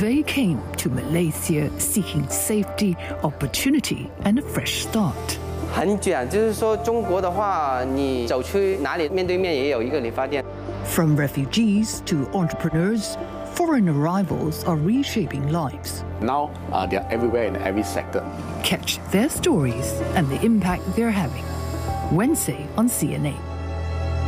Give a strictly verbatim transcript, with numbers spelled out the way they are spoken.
They came to Malaysia seeking safety, opportunity, and a fresh start. 很卷，就是说中国的话，你走去哪里面对面也有一个理发店。 From refugees to entrepreneurs, foreign arrivals are reshaping lives. Now uh, they're everywhere in every sector. Catch their stories and the impact they're having. Wednesday on C N A.